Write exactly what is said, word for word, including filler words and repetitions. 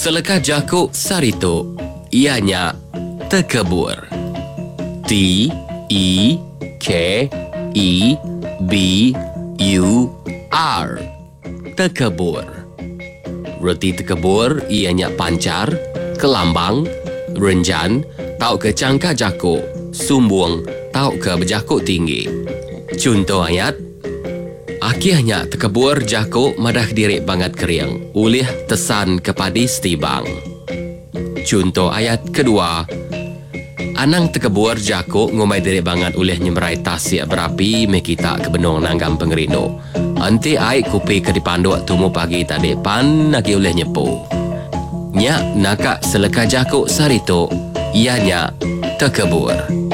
Selekah jakuk sarito, ianya tekebur. T E K E B U R. Tekebur. Reti tekebur ianya pancar, kelambang, renjan, tau ke cangkah jakuk, sumbung, tau ke berjakuk tinggi. Contoh ayat, akhirnya tekebur jakuk madah dirik banget kering, ulih tesan kepadi setibang. Contoh ayat kedua, anang tekebur jakuk ngumai dirik banget ulih nyemerai tasik berapi mekita ke benong nanggam pengerino. Anti aik kupi ke dipanduk tumu pagi tadi pan lagi ulih nyepu. Nyak nakak selekah jakuk sarito, ianya tekebur.